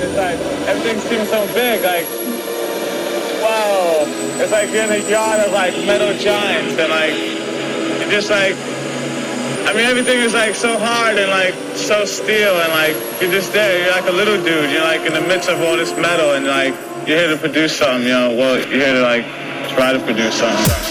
and it's like everything seems so big. Like, wow, it's like you're in a yard of like metal giants, and like you're just like, I mean, everything is like so hard and like so steel, and like you're just there. You're like a little dude. You're like in the midst of all this metal, and like you're here to produce something. You know, well, you're here to like try to produce something.